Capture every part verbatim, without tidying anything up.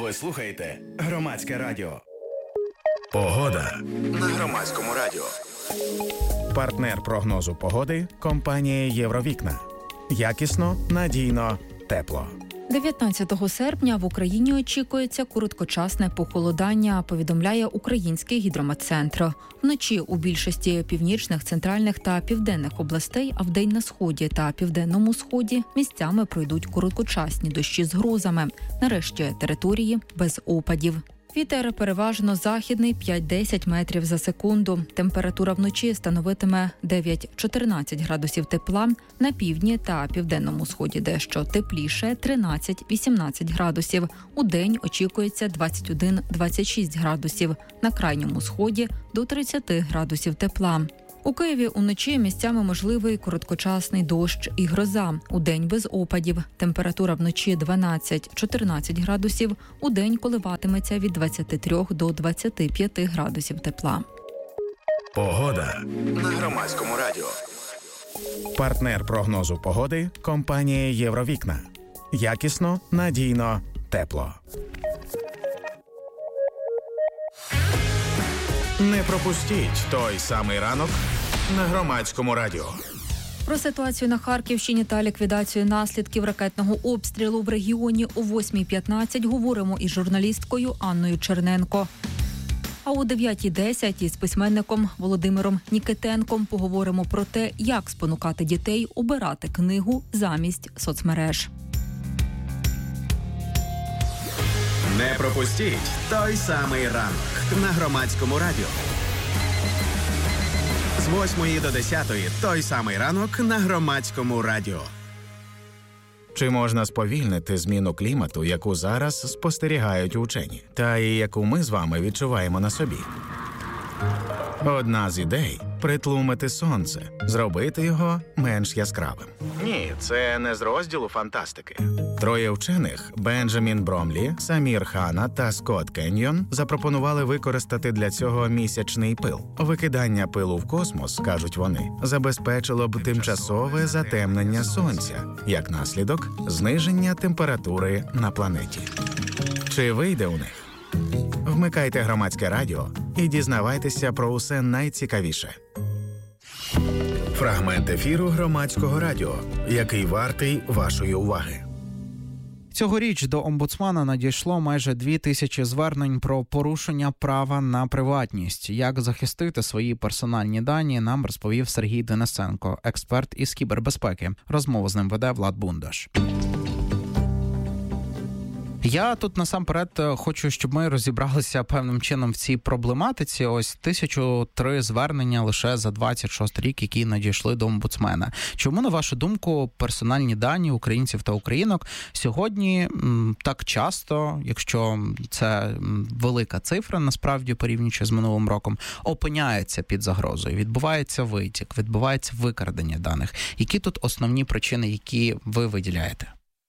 Ви слухаєте Громадське радіо. Погода на Громадському радіо. Партнер прогнозу погоди – компанія «Євровікна». Якісно, надійно, тепло. дев'ятнадцятого серпня в Україні очікується короткочасне похолодання, повідомляє Український гідрометцентр. Вночі у більшості північних, центральних та південних областей, а вдень на сході та південному сході місцями пройдуть короткочасні дощі з грозами. Нарешті території без опадів. Вітер переважно західний п'ять-десять метрів за секунду. Температура вночі становитиме дев'ять-чотирнадцять градусів тепла, на півдні та південному сході дещо тепліше тринадцять-вісімнадцять градусів. Удень очікується двадцять один-двадцять шість градусів, на крайньому сході до тридцять градусів тепла. У Києві уночі місцями можливий короткочасний дощ і гроза. Удень без опадів. Температура вночі дванадцять-чотирнадцять градусів. Удень коливатиметься від двадцяти трьох до двадцяти п'яти градусів тепла. Погода на Громадському радіо. Партнер прогнозу погоди – компанія «Євровікна». Якісно, надійно, тепло. Не пропустіть той самий ранок на Громадському радіо. Про ситуацію на Харківщині та ліквідацію наслідків ракетного обстрілу в регіоні о восьмій п'ятнадцять говоримо із журналісткою Анною Черненко. А о дев'ятій десять із письменником Володимиром Нікітенком поговоримо про те, як спонукати дітей обирати книгу замість соцмереж. Не пропустіть той самий ранок на Громадському радіо. З восьмої до десятої той самий ранок на Громадському радіо. Чи можна сповільнити зміну клімату, яку зараз спостерігають учені, та і яку ми з вами відчуваємо на собі? Одна з ідей – притлумити сонце, зробити його менш яскравим. Ні, це не з розділу фантастики. Троє вчених – Бенджамін Бромлі, Самір Хана та Скотт Кеньйон – запропонували використати для цього місячний пил. Викидання пилу в космос, кажуть вони, забезпечило б тимчасове затемнення сонця, як наслідок – зниження температури на планеті. Чи вийде у них? Вмикайте Громадське радіо і дізнавайтеся про усе найцікавіше. Фрагмент ефіру Громадського радіо, який вартий вашої уваги. Цьогоріч до омбудсмана надійшло майже дві тисячі звернень про порушення права на приватність. Як захистити свої персональні дані, нам розповів Сергій Денисенко, експерт із кібербезпеки. Розмову з ним веде Влад Бундаш. Я тут насамперед хочу, щоб ми розібралися певним чином в цій проблематиці. Ось тисячу три звернення лише за двадцять шостий рік, які надійшли до омбудсмена. Чому, на вашу думку, персональні дані українців та українок сьогодні м, так часто, якщо це м, велика цифра, насправді, порівнюючи з минулим роком, опиняються під загрозою? Відбувається витік, відбувається викрадення даних. Які тут основні причини, які ви виділяєте?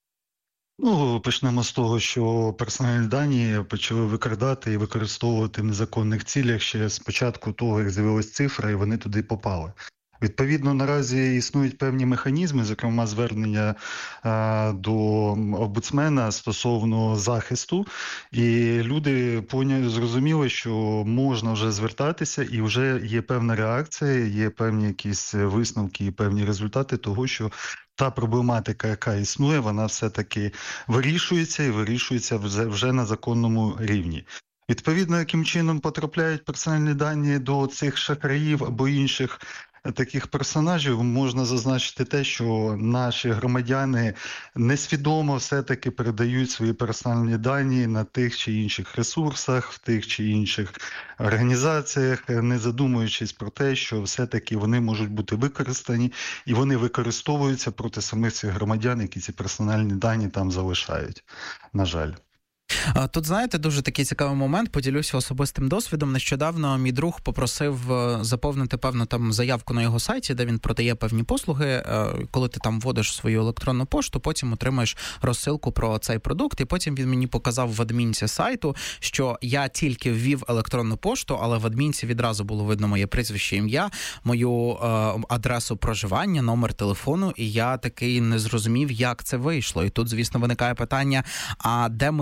Ну, почнемо з того, що персональні дані почали викрадати і використовувати в незаконних цілях ще з початку того, як з'явилась цифра, і вони туди попали. Відповідно, наразі існують певні механізми, зокрема звернення а, до омбудсмена стосовно захисту, і люди поняли, зрозуміли, що можна вже звертатися, і вже є певна реакція, є певні якісь висновки і певні результати того, що та проблематика, яка існує, вона все-таки вирішується і вирішується вже, вже на законному рівні. Відповідно, яким чином потрапляють персональні дані до цих шахраїв або інших таких персонажів, можна зазначити те, що наші громадяни несвідомо все-таки передають свої персональні дані на тих чи інших ресурсах, в тих чи інших організаціях, не задумуючись про те, що все-таки вони можуть бути використані, і вони використовуються проти самих цих громадян, які ці персональні дані там залишають, на жаль. Тут, знаєте, дуже такий цікавий момент, поділюся особистим досвідом. Нещодавно мій друг попросив заповнити певну там заявку на його сайті, де він продає певні послуги. Коли ти там вводиш свою електронну пошту, потім отримаєш розсилку про цей продукт, і потім він мені показав в адмінці сайту, що я тільки ввів електронну пошту, але в адмінці відразу було видно моє прізвище, ім'я, мою е, адресу проживання, номер телефону, і я такий не зрозумів, як це вийшло. І тут, звісно, виникає питання, а де ми недооцінюємо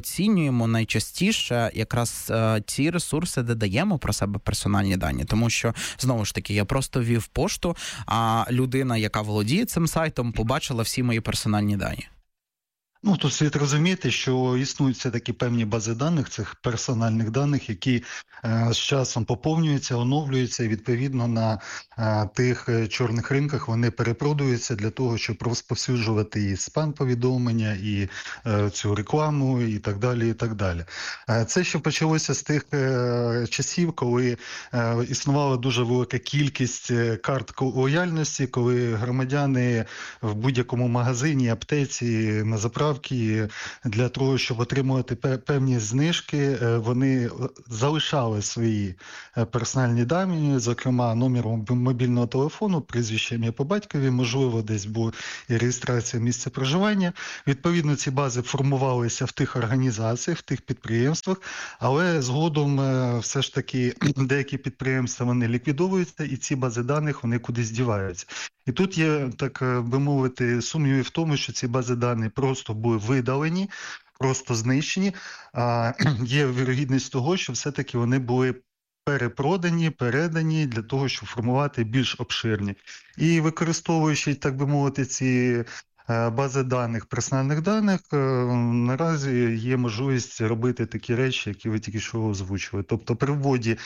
недооцінюємо найчастіше якраз е, ті ресурси, де даємо про себе персональні дані. Тому що, знову ж таки, я просто ввів пошту, а людина, яка володіє цим сайтом, побачила всі мої персональні дані. Ну, тут слід розуміти, що існують все-таки певні бази даних, цих персональних даних, які е, з часом поповнюються, оновлюються, і відповідно на е, тих чорних ринках вони перепродуються для того, щоб розповсюджувати і спам-повідомлення, і е, цю рекламу, і так далі, і так далі. Е, це ще почалося з тих е, часів, коли е, існувала дуже велика кількість карт лояльності, коли громадяни в будь-якому магазині, аптеці, на заправці для того, щоб отримувати певні знижки, вони залишали свої персональні дані, зокрема номер мобільного телефону, прізвище, ім'я по батькові, можливо, десь була і реєстрація місця проживання. Відповідно, ці бази формувалися в тих організаціях, в тих підприємствах, але згодом все ж таки деякі підприємства вони ліквідовуються, і ці бази даних вони кудись діваються. І тут є, так би мовити, сумніви в тому, що ці бази даних просто були видалені, просто знищені, а є вірогідність того, що все-таки вони були перепродані, передані для того, щоб формувати більш обширні. І використовуючи, так би мовити, ці бази даних, персональних даних, наразі є можливість робити такі речі, які ви тільки що озвучили. Тобто при вводі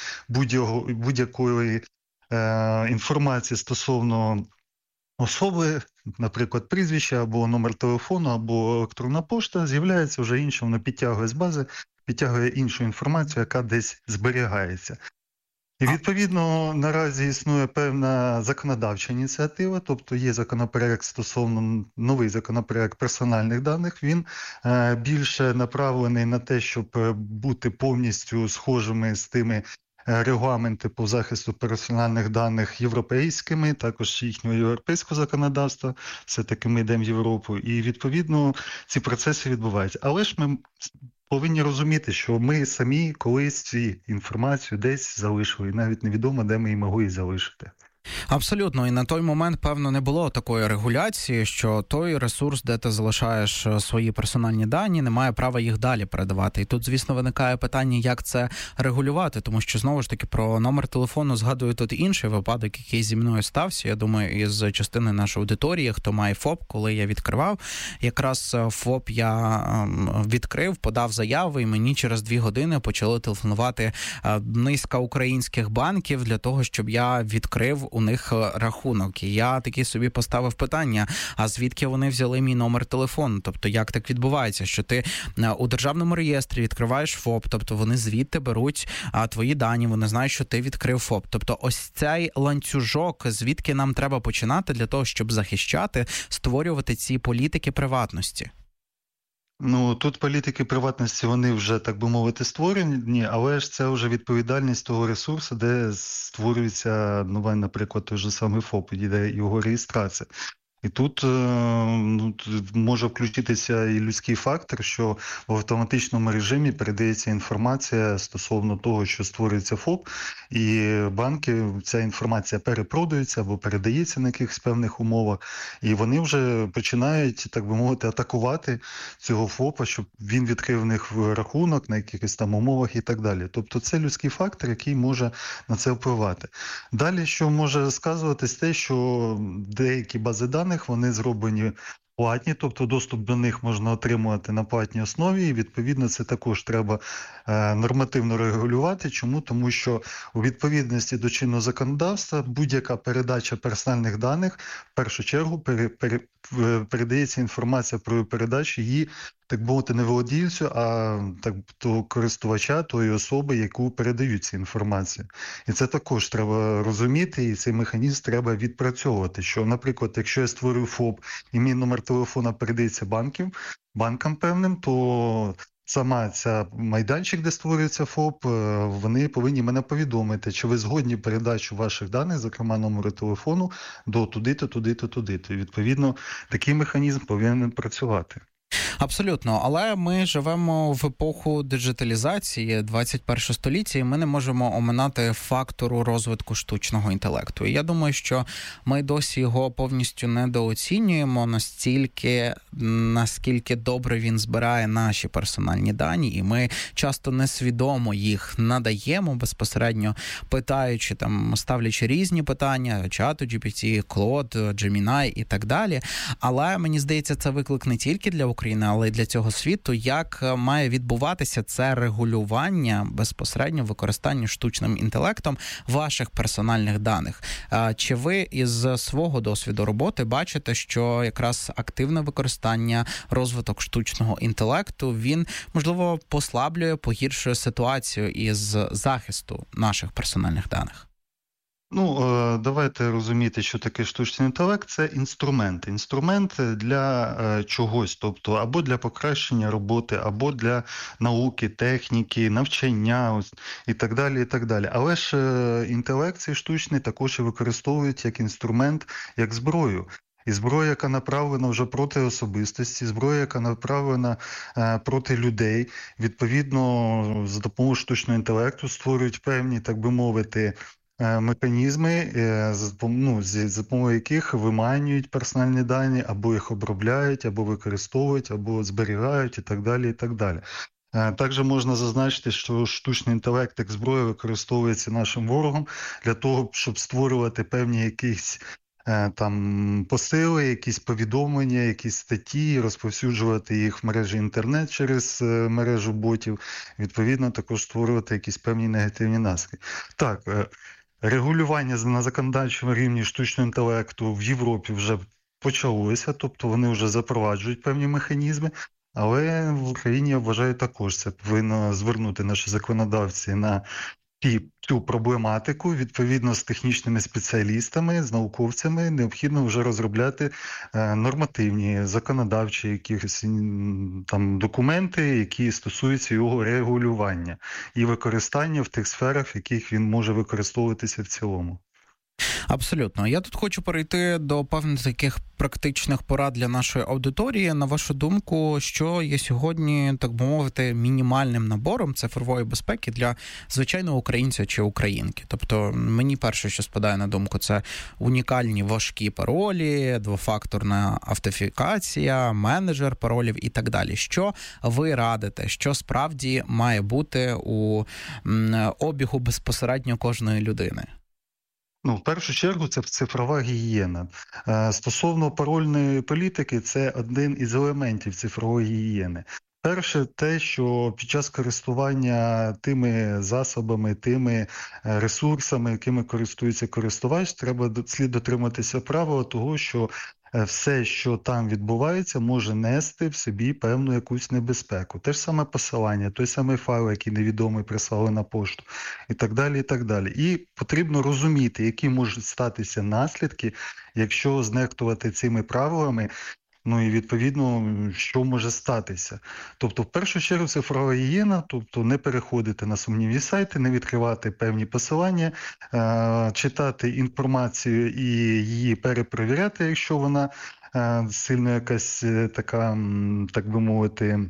будь-якої е, інформації стосовно особи, наприклад, прізвище, або номер телефону, або електронна пошта, з'являється вже інше, воно підтягує з бази, підтягує іншу інформацію, яка десь зберігається. І відповідно наразі існує певна законодавча ініціатива, тобто є законопроект стосовно, новий законопроект персональних даних, він е, більше направлений на те, щоб бути повністю схожими з тими регламенти по захисту персональних даних європейськими, також їхнього європейського законодавства, все-таки ми йдемо в Європу, і відповідно ці процеси відбуваються. Але ж ми повинні розуміти, що ми самі колись цю інформацію десь залишили, і навіть невідомо, де ми її могли і залишити. Абсолютно. І на той момент, певно, не було такої регуляції, що той ресурс, де ти залишаєш свої персональні дані, не має права їх далі передавати. І тут, звісно, виникає питання, як це регулювати, тому що, знову ж таки, про номер телефону згадую тут інший випадок, який зі мною стався. Я думаю, із частини нашої аудиторії, хто має ФОП, коли я відкривав, якраз ФОП я відкрив, подав заяви, і мені через дві години почали телефонувати низка українських банків для того, щоб я відкрив у них рахунок. І я таки собі поставив питання, а звідки вони взяли мій номер телефону? Тобто, як так відбувається, що ти у державному реєстрі відкриваєш ФОП, тобто вони звідти беруть а, твої дані, вони знають, що ти відкрив ФОП. Тобто, ось цей ланцюжок, звідки нам треба починати для того, щоб захищати, створювати ці політики приватності? Ну, тут політики приватності, вони вже, так би мовити, створені, але ж це вже відповідальність того ресурсу, де створюється нова, наприклад, той же самий ФОП, де його реєстрація. І тут ну, може включитися і людський фактор, що в автоматичному режимі передається інформація стосовно того, що створюється ФОП, і банки, ця інформація перепродується або передається на якихось певних умовах, і вони вже починають, так би мовити, атакувати цього ФОПа, щоб він відкрив в них рахунок на якихось там умовах і так далі. Тобто це людський фактор, який може на це впливати. Далі, що може сказуватись, те, що деякі бази даних, вони зроблені платні, тобто доступ до них можна отримувати на платній основі, і відповідно це також треба е, нормативно регулювати. Чому? Тому що у відповідності до чинного законодавства будь-яка передача персональних даних в першу чергу пере, пере, передається інформація про передачу її, так мовити, не володільцю, а так то користувача, тої особи, яку передають цю інформацію. І це також треба розуміти, і цей механізм треба відпрацьовувати. Що, наприклад, якщо я створюю ФОП і мій номер телефона передається банків, банкам певним, то сама ця майданчик, де створюється ФОП, вони повинні мене повідомити, чи ви згодні передачу ваших даних, зокрема номеру телефону, до туди-то, туди-то, туди-то. І відповідно такий механізм повинен працювати. Абсолютно, але ми живемо в епоху диджиталізації двадцять першого століття, і ми не можемо оминати фактору розвитку штучного інтелекту. І я думаю, що ми досі його повністю недооцінюємо настільки, наскільки добре він збирає наші персональні дані, і ми часто несвідомо їх надаємо безпосередньо, питаючи, там, ставлячи різні питання, чату джі пі ті, Клод, Gemini і так далі. Але, мені здається, це виклик не тільки для України, але й для цього світу, як має відбуватися це регулювання безпосередньо використання штучним інтелектом ваших персональних даних. Чи ви із свого досвіду роботи бачите, що якраз активне використання, розвиток штучного інтелекту, він, можливо, послаблює, погіршує ситуацію із захисту наших персональних даних? Ну, давайте розуміти, що таке штучний інтелект – це інструмент. Інструмент для чогось, тобто або для покращення роботи, або для науки, техніки, навчання ось, і так далі, і так далі. Але ж інтелект цей штучний також і використовують як інструмент, як зброю. І зброя, яка направлена вже проти особистості, зброя, яка направлена е, проти людей, відповідно, за допомогою штучного інтелекту створюють певні, так би мовити, механізми, ну, з допомогою яких виманюють персональні дані, або їх обробляють, або використовують, або зберігають і так далі, і так далі. Також можна зазначити, що штучний інтелект як зброя використовується нашим ворогом для того, щоб створювати певні якісь там посили, якісь повідомлення, якісь статті, розповсюджувати їх в мережі інтернет через мережу ботів, відповідно також створювати якісь певні негативні наслідки. Так, регулювання на законодавчому рівні штучного інтелекту в Європі вже почалося, тобто вони вже запроваджують певні механізми, але в Україні, я вважаю, також це повинно звернути наші законодавці на цю проблематику, відповідно з технічними спеціалістами, з науковцями необхідно вже розробляти нормативні, законодавчі якісь там документи, які стосуються його регулювання і використання в тих сферах, в яких він може використовуватися в цілому. Абсолютно. Я тут хочу перейти до певних таких практичних порад для нашої аудиторії. На вашу думку, що є сьогодні, так би мовити, мінімальним набором цифрової безпеки для звичайного українця чи українки? Тобто, мені перше, що спадає на думку, це унікальні важкі паролі, двофакторна автентифікація, менеджер паролів і так далі. Що ви радите? Що справді має бути у обігу безпосередньо кожної людини? Ну, в першу чергу, це цифрова гігієна. Стосовно парольної політики, це один із елементів цифрової гігієни. Перше, те, що під час користування тими засобами, тими ресурсами, якими користується користувач, треба слід дотриматися правила того, що все, що там відбувається, може нести в собі певну якусь небезпеку. Те ж саме посилання, той самий файл, який невідомий прислали на пошту, і так далі, і так далі. І потрібно розуміти, які можуть статися наслідки, якщо знехтувати цими правилами, ну і відповідно, що може статися. Тобто, в першу чергу, цифрова гігієна, тобто не переходити на сумнівні сайти, не відкривати певні посилання, е- читати інформацію і її перепровіряти, якщо вона е- сильно якась така, так би мовити,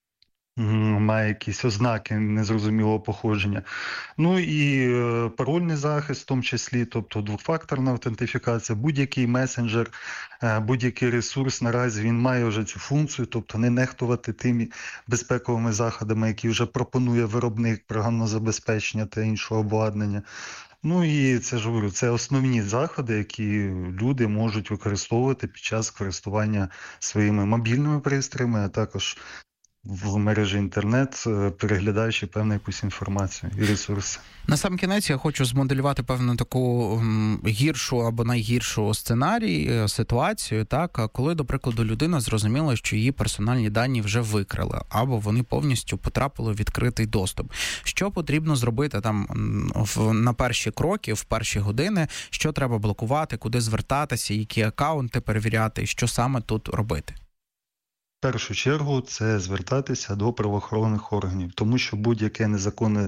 має якісь ознаки незрозумілого походження. Ну і е, парольний захист в тому числі, тобто двофакторна автентифікація, будь-який месенджер, е, будь-який ресурс наразі він має вже цю функцію, тобто не нехтувати тими безпековими заходами, які вже пропонує виробник програмного забезпечення та іншого обладнання. Ну і це ж говорю, це основні заходи, які люди можуть використовувати під час користування своїми мобільними пристроями, а також в мережі інтернет, переглядаючи певну якусь інформацію і ресурси. На сам кінець я хочу змоделювати певну таку гіршу або найгіршу сценарій, ситуацію, так, коли, до прикладу, людина зрозуміла, що її персональні дані вже викрили, або вони повністю потрапили в відкритий доступ. Що потрібно зробити там в, на перші кроки, в перші години, що треба блокувати, куди звертатися, які акаунти перевіряти, і що саме тут робити? В першу чергу це звертатися до правоохоронних органів, тому що будь-яке незаконне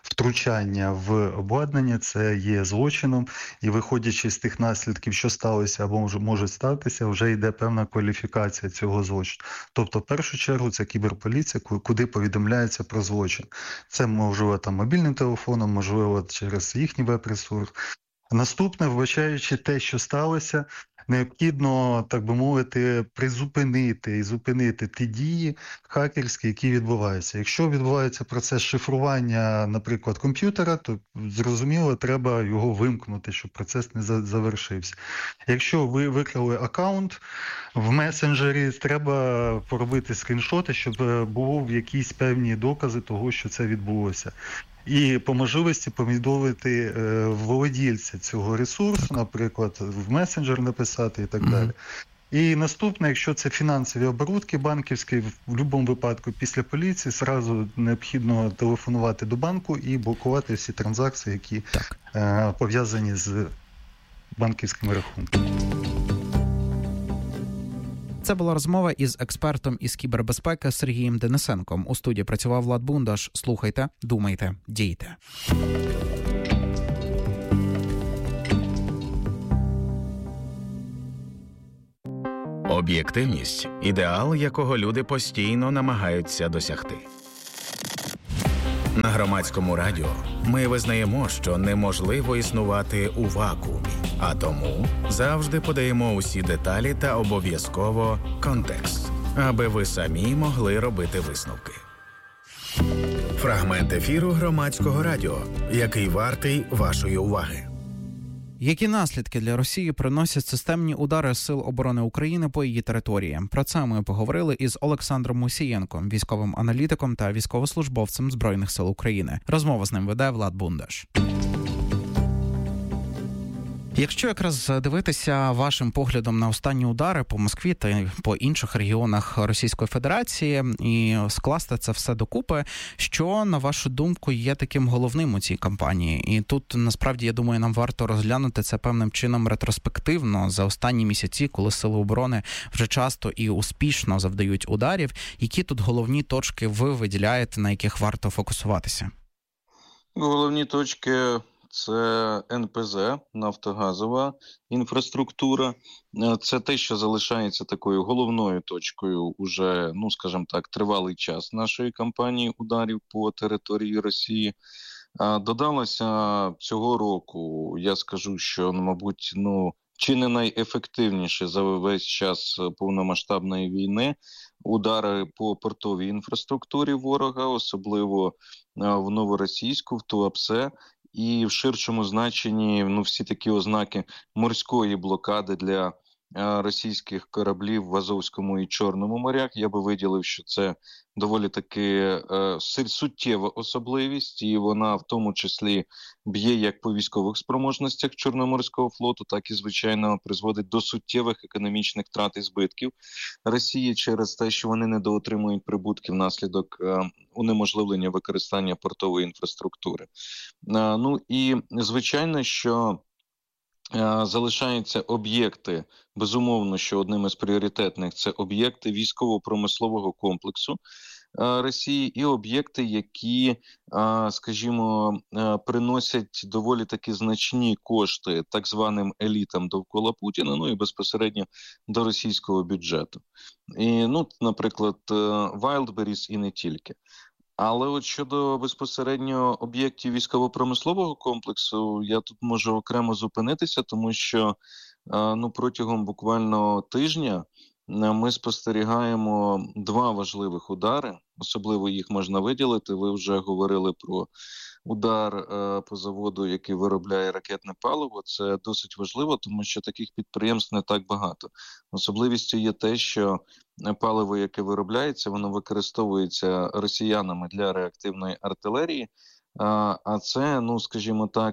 втручання в обладнання, це є злочином, і виходячи з тих наслідків, що сталося або може, може статися, вже йде певна кваліфікація цього злочину. Тобто, в першу чергу, це кіберполіція, куди повідомляється про злочин. Це, можливо, там мобільним телефоном, можливо, через їхній веб-ресурс. Наступне, вбачаючи те, що сталося, необхідно, так би мовити, призупинити і зупинити ті дії хакерські, які відбуваються. Якщо відбувається процес шифрування, наприклад, комп'ютера, то, зрозуміло, треба його вимкнути, щоб процес не завершився. Якщо ви викрали аккаунт в месенджері, треба поробити скріншоти, щоб були якісь певні докази того, що це відбулося. І по можливості повідомити е, володільця цього ресурсу, наприклад, в месенджер написати і так mm-hmm. далі. І наступне, якщо це фінансові оборудки банківські, в будь-якому випадку після поліції зразу необхідно телефонувати до банку і блокувати всі транзакції, які е, пов'язані з банківськими рахунками. Це була розмова із експертом із кібербезпеки Сергієм Денисенком. У студії працював Влад Бундаш. Слухайте, думайте, дійте. Об'єктивність – ідеал, якого люди постійно намагаються досягти. На Громадському радіо ми визнаємо, що неможливо існувати у вакуумі, а тому завжди подаємо усі деталі та обов'язково контекст, аби ви самі могли робити висновки. Фрагмент ефіру Громадського радіо, який вартий вашої уваги. Які наслідки для Росії приносять системні удари Сил оборони України по її території? Про це ми поговорили із Олександром Мусієнком, військовим аналітиком та військовослужбовцем Збройних сил України. Розмову з ним веде Влад Бундаш. Якщо якраз дивитися вашим поглядом на останні удари по Москві та по інших регіонах Російської Федерації і скласти це все докупи, що, на вашу думку, є таким головним у цій кампанії? І тут, насправді, я думаю, нам варто розглянути це певним чином ретроспективно за останні місяці, коли Сили оборони вже часто і успішно завдають ударів. Які тут головні точки ви виділяєте, на яких варто фокусуватися? Головні точки... Це ен пе зе, нафтогазова інфраструктура. Це те, що залишається такою головною точкою уже, ну, скажімо так, тривалий час нашої кампанії ударів по території Росії. Додалося цього року, я скажу, що, ну, мабуть, ну, чи не найефективніше за весь час повномасштабної війни удари по портовій інфраструктурі ворога, особливо в Новоросійську, в Туапсе. І в ширшому значенні, ну, всі такі ознаки морської блокади для а, російських кораблів в Азовському і Чорному морях. Я би виділив, що це доволі таки а, суттєва особливість, і вона в тому числі б'є як по військових спроможностях Чорноморського флоту, так і, звичайно, призводить до суттєвих економічних втрат і збитків Росії через те, що вони недоотримують прибутків внаслідок а, унеможливлення використання портової інфраструктури. А, ну і, звичайно, що а, залишаються об'єкти, безумовно, що одним із пріоритетних – це об'єкти військово-промислового комплексу Росії і об'єкти, які, скажімо, приносять доволі таки значні кошти так званим елітам довкола Путіна, ну і безпосередньо до російського бюджету. І, ну, наприклад, Wildberries і не тільки. Але от щодо безпосередньо об'єктів військово-промислового комплексу, я тут можу окремо зупинитися, тому що ну, протягом буквально тижня ми спостерігаємо два важливих удари, особливо їх можна виділити. Ви вже говорили про удар е, по заводу, який виробляє ракетне паливо. Це досить важливо, тому що таких підприємств не так багато. Особливістю є те, що паливо, яке виробляється, воно використовується росіянами для реактивної артилерії, а це, ну, скажімо так,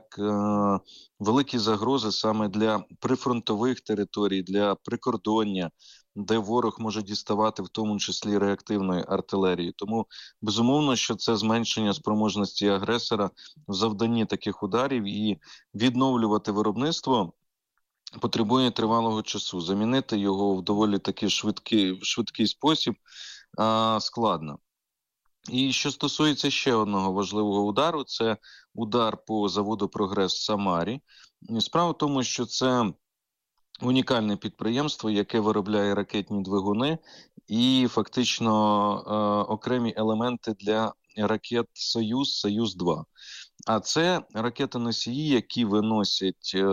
великі загрози саме для прифронтових територій, для прикордоння, де ворог може діставати в тому числі реактивної артилерії. Тому, безумовно, що це зменшення спроможності агресора в завданні таких ударів, і відновлювати виробництво потребує тривалого часу. Замінити його в доволі таки швидкий, швидкий спосіб а, складно. І що стосується ще одного важливого удару, це удар по заводу «Прогрес» в Самарі. Справа в тому, що це унікальне підприємство, яке виробляє ракетні двигуни і фактично е, окремі елементи для ракет «Союз», «Союз-два». А це ракети-носії, які виносять е,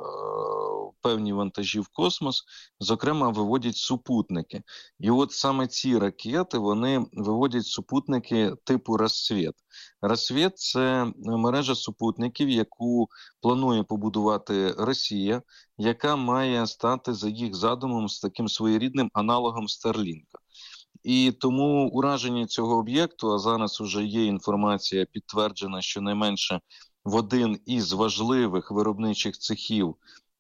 певні вантажі в космос, зокрема, виводять супутники. І от саме ці ракети, вони виводять супутники типу «Рассвіт». «Рассвіт» – це мережа супутників, яку планує побудувати Росія, яка має стати, за їх задумом, з таким своєрідним аналогом Старлінка. І тому ураження цього об'єкту, а зараз вже є інформація підтверджена, що найменше в один із важливих виробничих цехів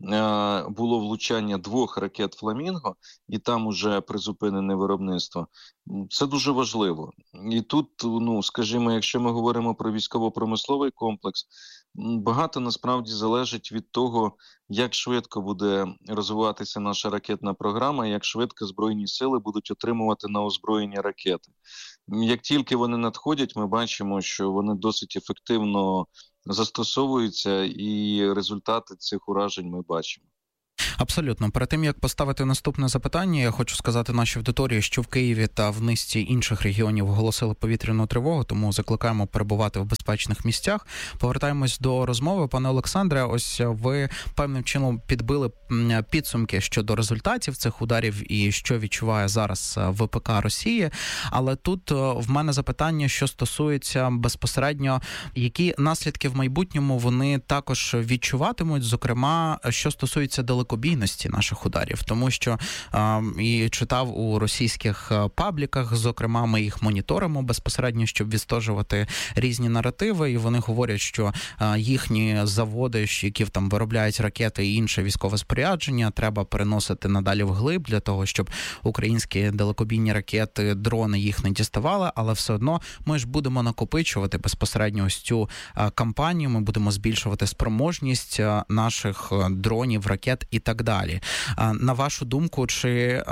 е, було влучання двох ракет «Фламінго», і там уже призупинене виробництво. Це дуже важливо. І тут, ну, скажімо, якщо ми говоримо про військово-промисловий комплекс, багато насправді залежить від того, як швидко буде розвиватися наша ракетна програма, як швидко Збройні сили будуть отримувати на озброєння ракети. Як тільки вони надходять, ми бачимо, що вони досить ефективно застосовуються, і результати цих уражень ми бачимо. Абсолютно. Перед тим, як поставити наступне запитання, я хочу сказати нашій аудиторії, що в Києві та в низці інших регіонів оголосили повітряну тривогу, тому закликаємо перебувати в безпечних місцях. Повертаємось до розмови. Пане Олександре, ось ви певним чином підбили підсумки щодо результатів цих ударів і що відчуває зараз ВПК Росії. Але тут в мене запитання, що стосується безпосередньо, які наслідки в майбутньому вони також відчуватимуть, зокрема, що стосується далекобійності наших ударів, тому що е, і читав у російських пабліках, зокрема, ми їх моніторимо безпосередньо, щоб відстежувати різні наративи, і вони говорять, що е, їхні заводи, які там виробляють ракети і інше військове спорядження, треба переносити надалі вглиб для того, щоб українські далекобійні ракети, дрони їх не діставали, але все одно ми ж будемо накопичувати безпосередньо ось цю е, кампанію, ми будемо збільшувати спроможність е, наших дронів, ракет і так далі. На вашу думку, чи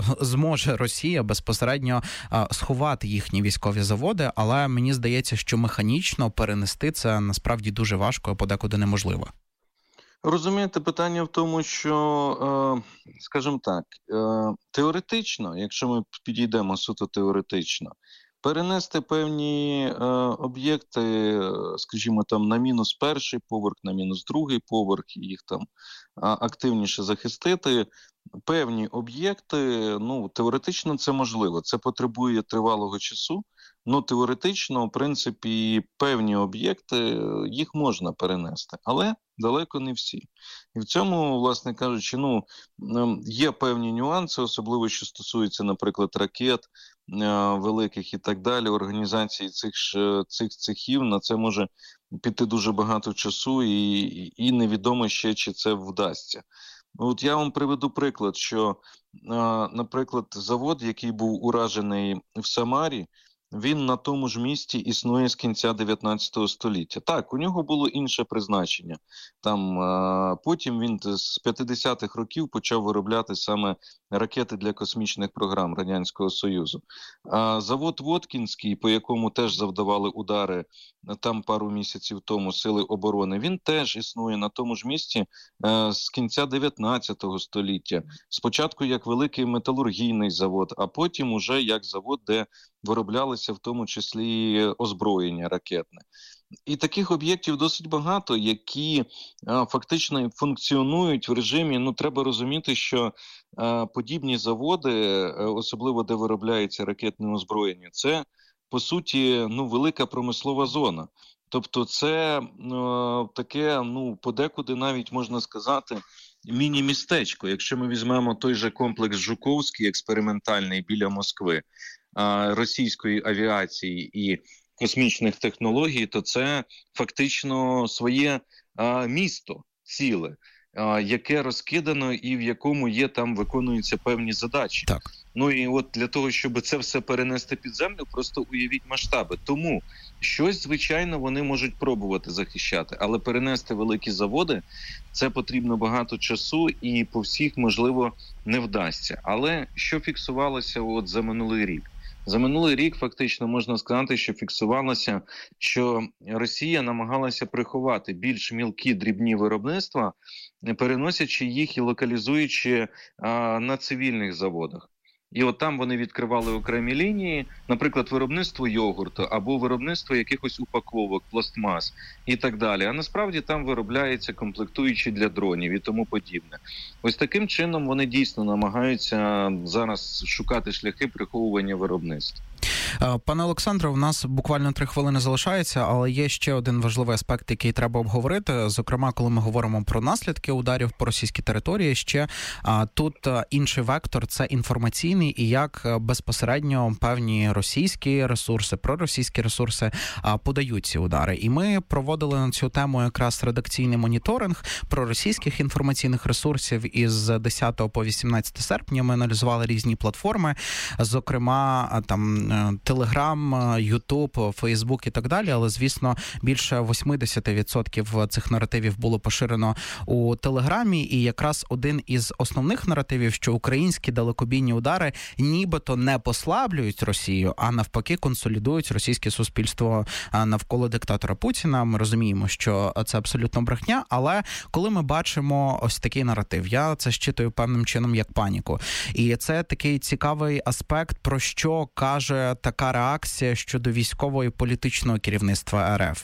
зможе Росія безпосередньо сховати їхні військові заводи, але мені здається, що механічно перенести це насправді дуже важко, а подекуди неможливо. Розумієте, питання в тому, що, скажімо так, теоретично, якщо ми підійдемо суто теоретично, перенести певні е, об'єкти, скажімо, там на мінус перший поверх, на мінус другий поверх, і їх там а, активніше захистити. Певні об'єкти, ну, теоретично це можливо. Це потребує тривалого часу, ну, теоретично, в принципі, певні об'єкти, їх можна перенести, але далеко не всі. І в цьому, власне кажучи, ну, є певні нюанси, особливо, що стосується, наприклад, ракет великих і так далі, організації цих, цих цехів, на це може піти дуже багато часу, і, і невідомо ще, чи це вдасться. От я вам приведу приклад, що, наприклад, завод, який був уражений в Самарі, він на тому ж місці існує з кінця дев'ятнадцятого століття. Так, у нього було інше призначення. Там, а, потім він з п'ятдесятих років почав виробляти саме ракети для космічних програм Радянського Союзу. А завод Воткінський, по якому теж завдавали удари там пару місяців тому Сили оборони, він теж існує на тому ж місці а, з кінця дев'ятнадцятого століття. Спочатку як великий металургійний завод, а потім уже як завод, де вироблялися в тому числі озброєння ракетне. І таких об'єктів досить багато, які а, фактично функціонують в режимі, ну, треба розуміти, що а, подібні заводи, особливо де виробляється ракетне озброєння, це, по суті, ну, велика промислова зона. Тобто це а, таке, ну, подекуди навіть можна сказати, міні-містечко. Якщо ми візьмемо той же комплекс Жуковський, експериментальний біля Москви, а, російської авіації і космічних технологій, то це фактично своє а, місто ціле, а, яке розкидано і в якому є там виконуються певні задачі. Так. Ну і от для того, щоб це все перенести під землю, просто уявіть масштаби. Тому щось, звичайно, вони можуть пробувати захищати, але перенести великі заводи – це потрібно багато часу і по всіх, можливо, не вдасться. Але що фіксувалося от за минулий рік? За минулий рік фактично можна сказати, що фіксувалося, що Росія намагалася приховати більш мілкі дрібні виробництва, переносячи їх і локалізуючи а, на цивільних заводах. І от там вони відкривали окремі лінії, наприклад, виробництво йогурту або виробництво якихось упаковок, пластмас і так далі. А насправді там виробляються комплектуючі для дронів і тому подібне. Ось таким чином вони дійсно намагаються зараз шукати шляхи приховування виробництва. Пане Олександре, у нас буквально три хвилини залишається, але є ще один важливий аспект, який треба обговорити. Зокрема, коли ми говоримо про наслідки ударів по російській території, ще а, тут інший вектор – це інформаційний, і як безпосередньо певні російські ресурси, проросійські ресурси а, подають ці удари. І ми проводили на цю тему якраз редакційний моніторинг проросійських інформаційних ресурсів із десятого по вісімнадцяте серпня. Ми аналізували різні платформи, зокрема, там Телеграм, Ютуб, Фейсбук і так далі, але, звісно, більше вісімдесят відсотків цих наративів було поширено у Телеграмі, і якраз один із основних наративів, що українські далекобійні удари нібито не послаблюють Росію, а навпаки консолідують російське суспільство навколо диктатора Путіна. Ми розуміємо, що це абсолютно брехня, але коли ми бачимо ось такий наратив, я це щитую певним чином як паніку. І це такий цікавий аспект, про що каже така реакція щодо військового і політичного керівництва РФ.